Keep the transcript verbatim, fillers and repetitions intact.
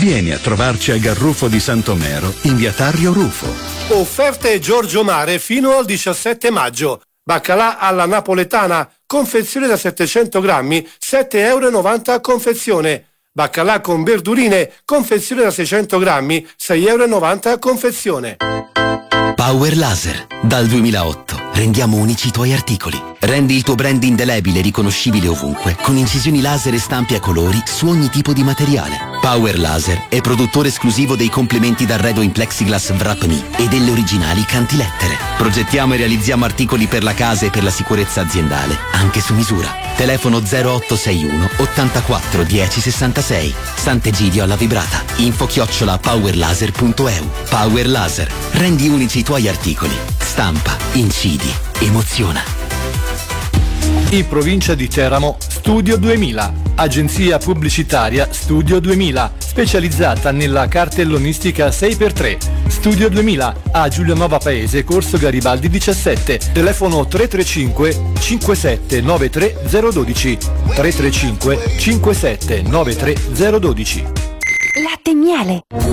Vieni a trovarci a Garrufo di Santomero, in via Tarrio Rufo. Offerte Giorgio Mare fino al diciassette maggio. Baccalà alla napoletana, confezione da settecento grammi, sette euro e novanta a confezione. Baccalà con verdurine, confezione da seicento grammi, sei euro e novanta a confezione. Power Laser. Dal duemilaotto rendiamo unici i tuoi articoli. Rendi il tuo brand indelebile e riconoscibile ovunque con incisioni laser e stampi a colori su ogni tipo di materiale. Power Laser è produttore esclusivo dei complementi d'arredo in plexiglass Wrap Me e delle originali cantilettere. Progettiamo e realizziamo articoli per la casa e per la sicurezza aziendale, anche su misura. Telefono zero otto sei uno ottantaquattro dieci sessantasei. Sant'Egidio alla Vibrata. Info chiocciola powerlaser punto e u. Power Laser. Rendi unici i tuoi articoli. Stampa, incidi, emoziona. In provincia di Teramo, Studio duemila, agenzia pubblicitaria Studio duemila, specializzata nella cartellonistica sei per tre. Studio duemila, a Giulianova Paese, Corso Garibaldi diciassette, telefono tre tre cinque cinque sette nove tre zero uno due, tre tre cinque cinque sette nove tre zero uno due. Latte e miele.